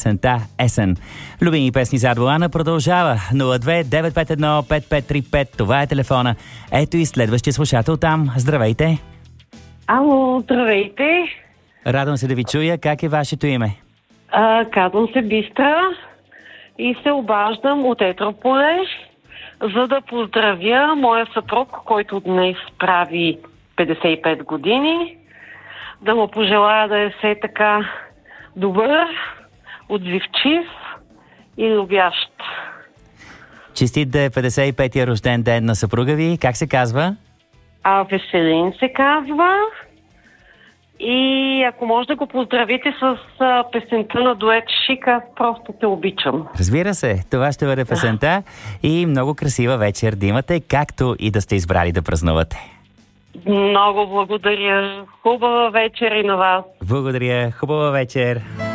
песента «Есен». Любими песни за Адвоана продължава. 02-951-5535. Това е телефона. Ето и следващия слушател там. Здравейте! Ало, здравейте! Радвам се да ви чуя. Как е вашето име? Казвам се Бистра и се обаждам от Етрополе, за да поздравя моя съпруг, който днес прави 55 години. Да му пожелая да е все така добър, отзивчив и любящ. Честит да е 55-я рожден ден на съпруга ви. Как се казва? Веселин се казва. И ако може да го поздравите с песента на дует Шика, просто те обичам. Разбира се, това ще бъде песента и много красива вечер да имате, както и да сте избрали да празнувате. Много благодаря. Хубава вечер и на вас. Благодаря. Хубава вечер.